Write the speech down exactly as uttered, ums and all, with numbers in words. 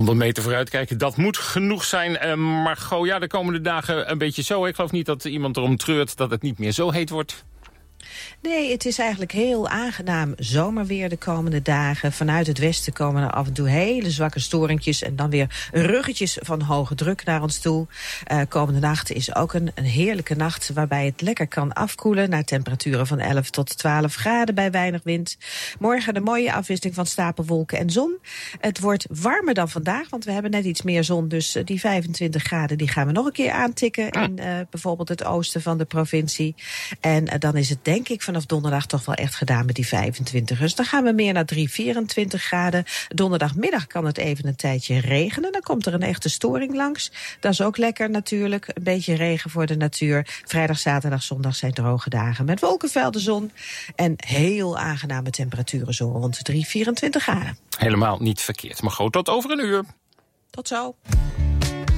honderd meter vooruitkijken, dat moet genoeg zijn. Uh, Margot, ja, de komende dagen een beetje zo. Ik geloof niet dat iemand erom treurt dat het niet meer zo heet wordt. Nee, het is eigenlijk heel aangenaam zomerweer de komende dagen. Vanuit het westen komen er af en toe hele zwakke storingjes en dan weer ruggetjes van hoge druk naar ons toe. Uh, komende nacht is ook een, een heerlijke nacht waarbij het lekker kan afkoelen naar temperaturen van elf tot twaalf graden bij weinig wind. Morgen de mooie afwisseling van stapelwolken en zon. Het wordt warmer dan vandaag, want we hebben net iets meer zon. Dus uh, die vijfentwintig graden die gaan we nog een keer aantikken in uh, bijvoorbeeld het oosten van de provincie. En uh, dan is het denk ik vanaf donderdag toch wel echt gedaan met die vijfentwintig. Dus dan gaan we meer naar drie, vierentwintig graden. Donderdagmiddag kan het even een tijdje regenen. Dan komt er een echte storing langs. Dat is ook lekker natuurlijk. Een beetje regen voor de natuur. Vrijdag, zaterdag, zondag zijn droge dagen met wolkenvelden, zon en heel aangename temperaturen zo rond drie, vierentwintig graden. Helemaal niet verkeerd. Maar goed, tot over een uur. Tot zo.